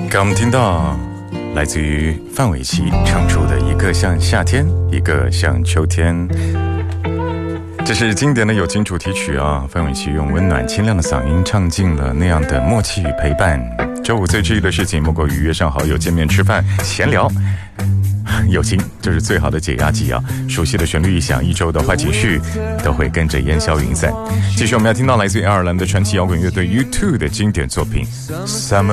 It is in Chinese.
刚我们听到来自于范玮琪唱出的一个像夏天，一个像秋天。这是经典的友情主题曲啊！范玮琪用温暖清亮的嗓音唱尽了那样的默契与陪伴。周五最治愈的事情莫过于约上好友见面吃饭闲聊，友情就是最好的解压剂啊！熟悉的旋律一响，一周的坏情绪都会跟着烟消云散。继续我们要听到来自于爱尔兰的传奇摇滚乐队 U2 的经典作品 Summer